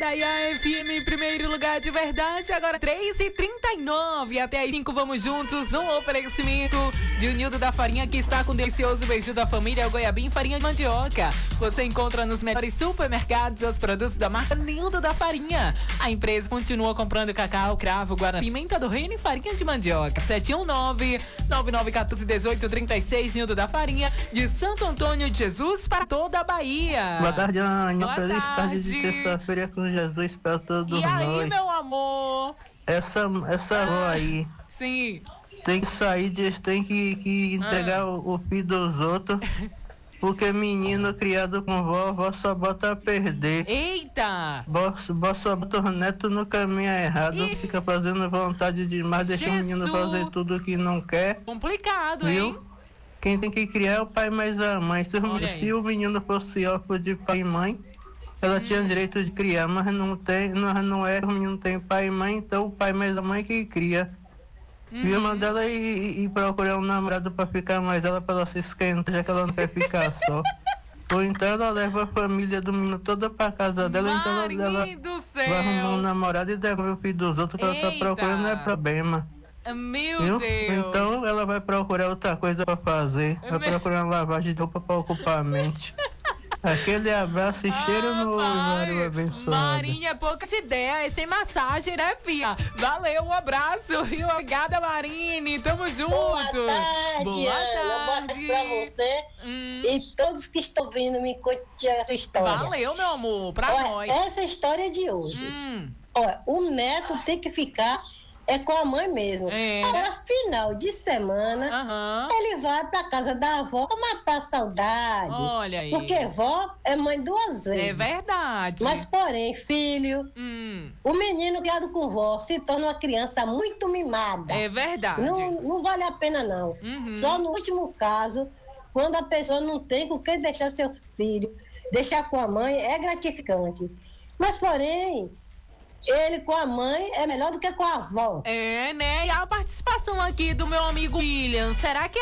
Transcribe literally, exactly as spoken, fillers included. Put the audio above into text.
daí a F M em primeiro lugar de verdade. Agora três e trinta e nove. Até as cinco vamos juntos no oferecimento de Nildo da Farinha, que está com o delicioso beijo da família, o Goiabim Farinha de Mandioca. Você encontra nos melhores supermercados os produtos da marca Nildo da Farinha. A empresa continua comprando cacau, cravo, guarani, pimenta do reino e farinha de mandioca. sete um nove, nove nove um quatro, um oito três seis. Nildo da Farinha, de Santo Antônio de Jesus para toda a Bahia. Boa tarde, Ania. Boa Feliz tarde. tarde de terça-feira com Jesus para todos E aí, nós. meu amor? Essa, essa Ah. avó aí Sim. tem que sair, de, tem que, que entregar Ah. o, o filho dos outros. Porque menino criado com vó, vó só bota a perder. Eita! Vó, vó só bota o neto no caminho errado. Ih. Fica fazendo vontade demais, deixa o menino Jesus. fazer tudo que não quer. Complicado, Viu? hein? Quem tem que criar é o pai mais a mãe. Se, o- Olha aí. se o menino fosse órfão de pai e mãe, ela tinha direito de criar, mas não tem, não, não é, o menino tem pai e mãe, então o pai mais a mãe que cria. Viu? Manda ela ir, ir procurar um namorado pra ficar mais ela, pra ela se esquentar, já que ela não quer ficar só. Ou então ela leva a família do menino toda pra casa dela, então ela, ela Marinho do vai arrumar um céu! namorado e devolve o filho dos outros, que ela tá Eita. procurando, não é problema. Meu Viu? Deus! Então ela vai procurar outra coisa pra fazer. Vai meu- procurar uma lavagem de roupa pra ocupar a mente. Aquele abraço e cheiro no olho, Maria abençoada. Marinha, é poucas ideias, é sem massagem, né, filha? Valeu, um abraço, viu? Obrigada, Marine, tamo junto. Boa tarde, Boa Ana. Boa tarde tarde. pra você Hum. e todos que estão vindo me conte essa história. Valeu, meu amor, pra Olha, nós. essa história de hoje. Hum. Olha, o neto tem que ficar é com a mãe mesmo. É. Agora, final de semana, Aham. ele vai pra casa da avó pra matar a saudade. Olha aí. Porque vó é mãe duas É vezes. verdade. Mas, porém, filho, Hum. o menino criado com vó se torna uma criança muito mimada. É verdade. Não, não vale a pena, não. Uhum. Só no último caso, quando a pessoa não tem com quem deixar seu filho, deixar com a mãe, é gratificante. Mas, porém, ele com a mãe é melhor do que com a avó. É, né? E a participação aqui do meu amigo William. Será que